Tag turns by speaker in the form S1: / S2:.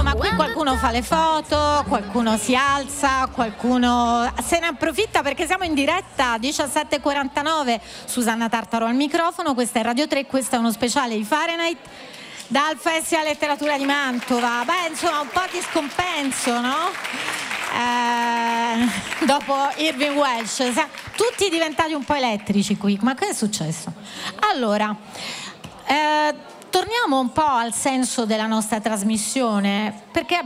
S1: ma qui qualcuno fa le foto, qualcuno si alza, qualcuno se ne approfitta perché siamo in diretta 17:49. Susanna Tartaro al microfono, questa è Radio 3, questo è uno speciale di Fahrenheit dal Festival Letteratura di Mantova. Beh, insomma, un po' di scompenso, no? Dopo Irving Welsh, tutti diventati un po' elettrici qui. Ma che è successo? Allora, torniamo un po' al senso della nostra trasmissione, perché